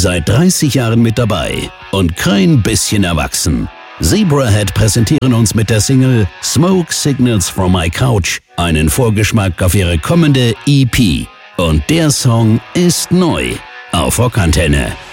Seit 30 Jahren mit dabei und kein bisschen erwachsen. Zebrahead präsentieren uns mit der Single Smoke Signals from My Couch einen Vorgeschmack auf ihre kommende EP. Und der Song ist neu auf Rockantenne.